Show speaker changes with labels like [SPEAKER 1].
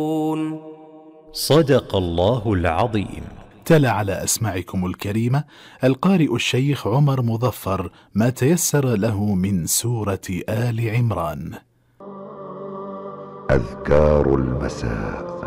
[SPEAKER 1] صدق الله العظيم.
[SPEAKER 2] تلا على أسماعكم الكريمة القارئ الشيخ عمر مظفر ما تيسر له من سورة آل عمران.
[SPEAKER 3] أذكار المساء.